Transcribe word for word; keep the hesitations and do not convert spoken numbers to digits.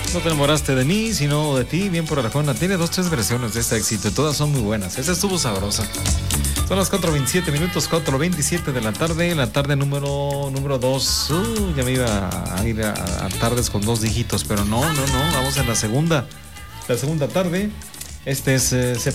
No te enamoraste de mí, sino de ti, bien por Arjona. Tiene dos, tres versiones de este éxito y todas son muy buenas. Esa estuvo sabrosa. Son las cuatro veintisiete minutos, cuatro veintisiete de la tarde, la tarde número número dos. Uh, ya me iba a ir a, a tardes con dos dígitos, pero no, no, no, vamos en la segunda. La segunda tarde. Este es... Eh,